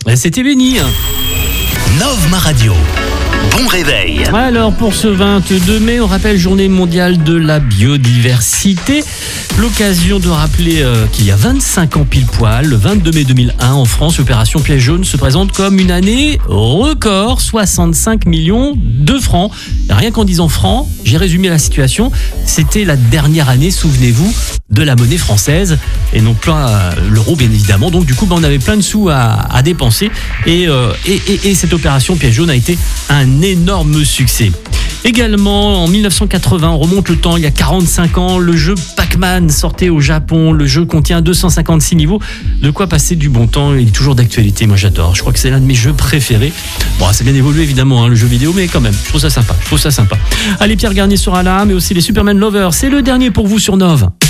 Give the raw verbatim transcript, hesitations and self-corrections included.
C'était béni. Nove Ma Radio. Bon réveil. Alors pour ce vingt-deux mai, on rappelle Journée mondiale de la biodiversité. L'occasion de rappeler euh, qu'il y a vingt-cinq ans pile poil, le vingt-deux mai deux mille un en France, l'opération Piège jaune se présente comme une année record, soixante-cinq millions de francs. Rien qu'en disant francs, j'ai résumé la situation. C'était la dernière année, souvenez-vous, de la monnaie française et non pas euh, l'euro bien évidemment. Donc du coup, ben, on avait plein de sous à, à dépenser et, euh, et, et, et cette opération Piège jaune a été un énorme succès. Également, en dix-neuf cent quatre-vingts, on remonte le temps, il y a quarante-cinq ans, le jeu Pac-Man sortait au Japon. Le jeu contient deux cent cinquante-six niveaux. De quoi passer du bon temps, il est toujours d'actualité. Moi, j'adore. Je crois que c'est l'un de mes jeux préférés. Bon, c'est bien évolué, évidemment, hein, le jeu vidéo, mais quand même, je trouve ça sympa. Je trouve ça sympa. Allez, Pierre Garnier sera là, mais aussi les Superman Lovers. C'est le dernier pour vous sur Nove.